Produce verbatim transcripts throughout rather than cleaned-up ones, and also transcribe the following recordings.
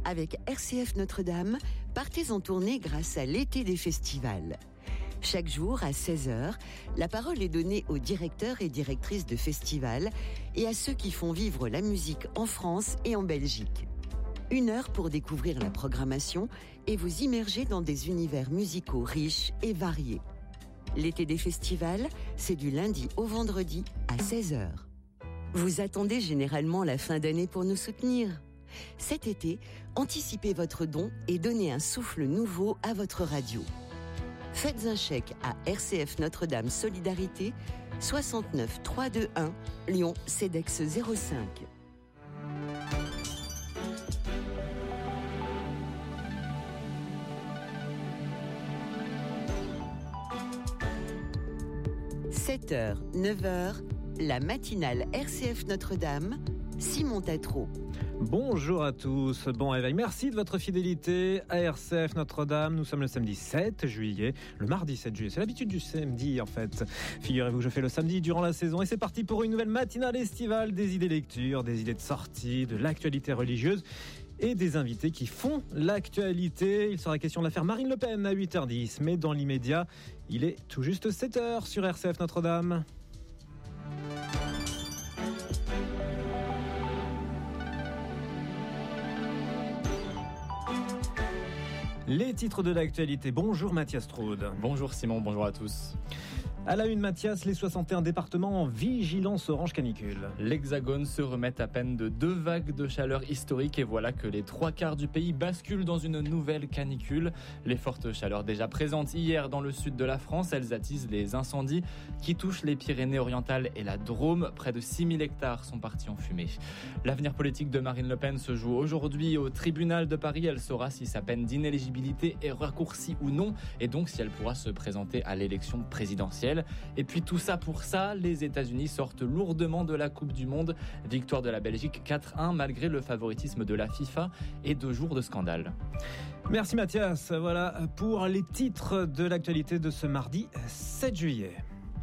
Avec R C F Notre-Dame, partez en tournée grâce à l'été des festivals. Chaque jour, à seize heures, la parole est donnée aux directeurs et directrices de festivals et à ceux qui font vivre la musique en France et en Belgique. Une heure pour découvrir la programmation et vous immerger dans des univers musicaux riches et variés. L'été des festivals, c'est du lundi au vendredi à seize heures. Vous attendez généralement la fin d'année pour nous soutenir. Cet été, anticipez votre don et donnez un souffle nouveau à votre radio. Faites un chèque à R C F Notre-Dame Solidarité, soixante-neuf trois cent vingt-et-un, Lyon, CEDEX zéro cinq. sept heures, neuf heures, la matinale R C F Notre-Dame, Simon Tatro. Bonjour à tous, bon réveil, merci de votre fidélité à R C F Notre-Dame. Nous sommes le samedi sept juillet, le mardi sept juillet, c'est l'habitude du samedi en fait. Figurez-vous que je fais le samedi durant la saison et c'est parti pour une nouvelle matinale estivale, des idées lecture, des idées de sortie, de l'actualité religieuse et des invités qui font l'actualité. Il sera question de l'affaire Marine Le Pen à huit heures dix, mais dans l'immédiat, il est tout juste sept heures sur R C F Notre-Dame. Les titres de l'actualité. Bonjour Mathias Straude. Bonjour Simon, bonjour à tous. À la une, Mathias, les soixante et un départements en vigilance orange canicule. L'Hexagone se remet à peine de deux vagues de chaleur historiques et voilà que les trois quarts du pays basculent dans une nouvelle canicule. Les fortes chaleurs déjà présentes hier dans le sud de la France, elles attisent les incendies qui touchent les Pyrénées-Orientales et la Drôme. Près de six mille hectares sont partis en fumée. L'avenir politique de Marine Le Pen se joue aujourd'hui au tribunal de Paris. Elle saura si sa peine d'inéligibilité est raccourcie ou non et donc si elle pourra se présenter à l'élection présidentielle. Et puis tout ça pour ça, les États-Unis sortent lourdement de la Coupe du Monde. Victoire de la Belgique quatre un malgré le favoritisme de la FIFA et deux jours de scandale. Merci Mathias. Voilà pour les titres de l'actualité de ce mardi sept juillet.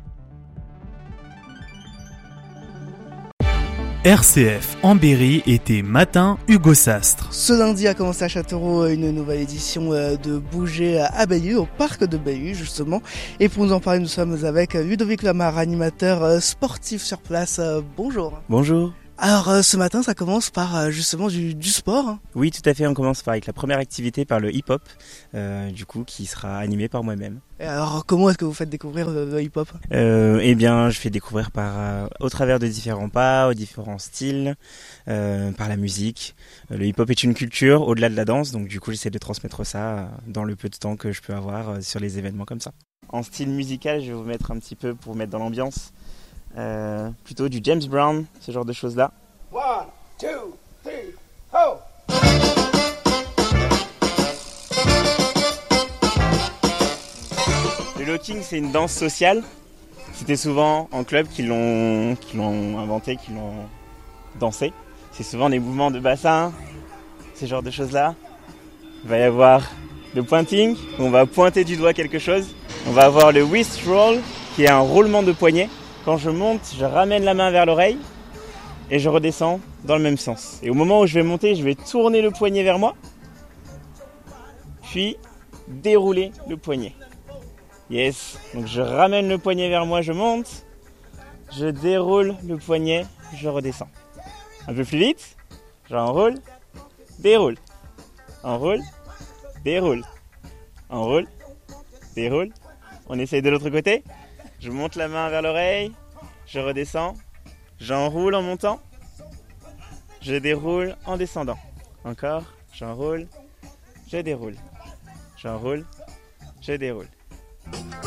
R C F en Berry, été matin, Hugo Sastre. Ce lundi a commencé à Châteauroux une nouvelle édition de Bouger à Bailly, au parc de Bailly justement. Et pour nous en parler, nous sommes avec Ludovic Lamar, animateur sportif sur place. Bonjour. Bonjour. Alors ce matin, ça commence par justement du, du sport. Oui, tout à fait. On commence par avec la première activité, par le hip-hop, euh, du coup, qui sera animé par moi-même. Et alors, comment est-ce que vous faites découvrir le, le hip-hop ? euh, Eh bien, je fais découvrir par, euh, au travers de différents pas, aux différents styles, euh, par la musique. Le hip-hop est une culture au-delà de la danse, donc du coup, j'essaie de transmettre ça dans le peu de temps que je peux avoir euh, sur les événements comme ça. En style musical, je vais vous mettre un petit peu pour vous mettre dans l'ambiance. Euh, plutôt du James Brown, ce genre de choses-là. One, two, three, ho! Le locking, c'est une danse sociale. C'était souvent en club qu'ils l'ont, qu'ils l'ont inventé, qu'ils l'ont dansé. C'est souvent des mouvements de bassin, ce genre de choses-là. Il va y avoir le pointing, où on va pointer du doigt quelque chose. On va avoir le wrist roll, qui est un roulement de poignet. Quand je monte, je ramène la main vers l'oreille et je redescends dans le même sens. Et au moment où je vais monter, je vais tourner le poignet vers moi, puis dérouler le poignet. Yes, donc je ramène le poignet vers moi, je monte, je déroule le poignet, je redescends. Un peu plus vite, j'enroule, déroule, enroule, déroule, enroule, déroule. On essaye de l'autre côté. Je monte la main vers l'oreille, je redescends, j'enroule en montant, je déroule en descendant. Encore, j'enroule, je déroule, j'enroule, je déroule.